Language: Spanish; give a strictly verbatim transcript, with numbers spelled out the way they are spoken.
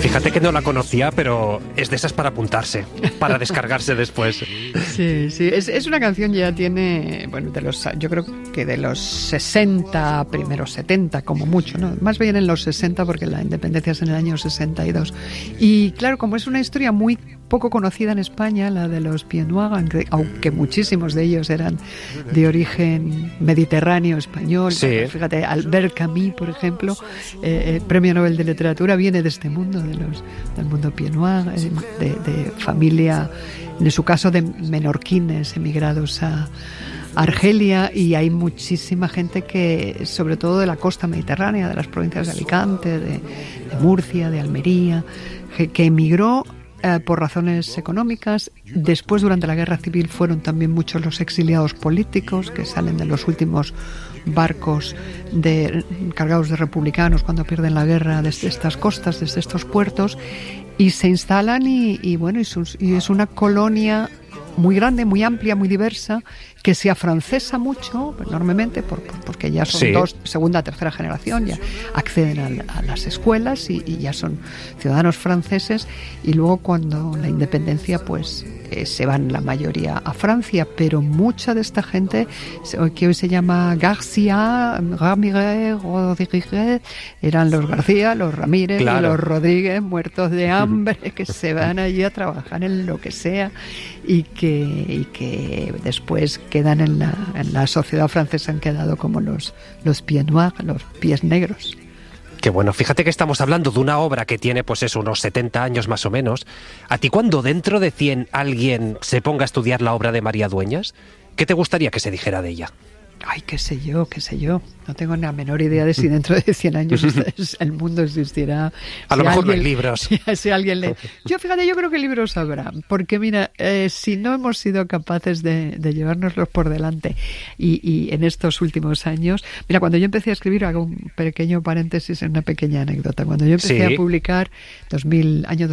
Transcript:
Fíjate que no la conocía, pero es de esas para apuntarse, para descargarse después. Sí, sí, es, es una canción que ya tiene, bueno, de los, yo creo que de los sesenta, primeros setenta como mucho, ¿no? Más bien en los sesenta porque la independencia es en el año sesenta y dos. Y claro, como es una historia muy poco conocida en España, la de los Pieds Noirs, aunque muchísimos de ellos eran de origen mediterráneo español. Sí. Fíjate, Albert Camus, por ejemplo, eh, Premio Nobel de Literatura, viene de este mundo, de los, del mundo Pieds Noirs, eh, de, de familia, en su caso de menorquines emigrados a Argelia, y hay muchísima gente que, sobre todo de la costa mediterránea, de las provincias de Alicante, de, de Murcia, de Almería, que, que emigró Eh, por razones económicas. Después, durante la guerra civil, fueron también muchos los exiliados políticos que salen de los últimos barcos de, cargados de republicanos cuando pierden la guerra desde estas costas, desde estos puertos, y se instalan y, y bueno, y, sus, y es una colonia muy grande, muy amplia, muy diversa, que se afrancesa mucho, enormemente, por, por, porque ya son sí. dos, segunda, tercera generación, ya acceden a, a las escuelas y, y ya son ciudadanos franceses, y luego cuando la independencia, pues eh, se van la mayoría a Francia, pero mucha de esta gente, que hoy se llama García, Ramírez, Rodríguez, eran los García, los Ramírez, claro, y los Rodríguez, muertos de hambre, que se van allí a trabajar en lo que sea, y que, y que después quedan en la, en la sociedad francesa, han quedado como los, los pieds noirs, los pies negros. Qué bueno, fíjate que estamos hablando de una obra que tiene pues eso, unos setenta años más o menos. ¿A ti cuando dentro de cien alguien se ponga a estudiar la obra de María Dueñas, qué te gustaría que se dijera de ella? Ay, qué sé yo, qué sé yo. No tengo ni la menor idea de si dentro de cien años el mundo existirá. A si lo mejor alguien, no hay libros. Si, si alguien lee. Yo, fíjate, yo creo que libros habrá. Porque mira, eh, si no hemos sido capaces de, de llevárnoslos por delante y, y en estos últimos años... Mira, cuando yo empecé a escribir, hago un pequeño paréntesis en una pequeña anécdota. Cuando yo empecé sí. a publicar dos mil, año